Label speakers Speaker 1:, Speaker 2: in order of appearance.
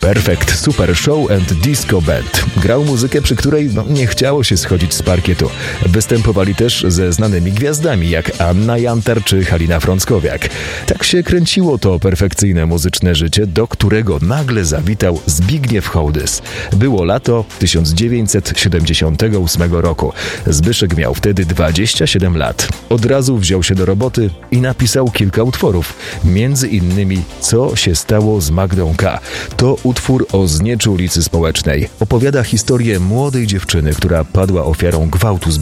Speaker 1: Perfect Super Show and Disco Band. Grał muzykę, przy której nie chciało się schodzić z parkietu. Występowali też ze znanymi gwiazdami jak Anna Jantar czy Halina Frąckowiak. Tak się kręciło to perfekcyjne muzyczne życie, do którego nagle zawitał Zbigniew Hołdys. Było lato 1978 roku. Zbyszek miał wtedy 27 lat. Od razu wziął się do roboty i napisał kilka utworów. Między innymi Co się stało z Magdą K. To utwór o znieczulicy społecznej. Opowiada historię młodej dziewczyny, która padła ofiarą gwałtu zbyt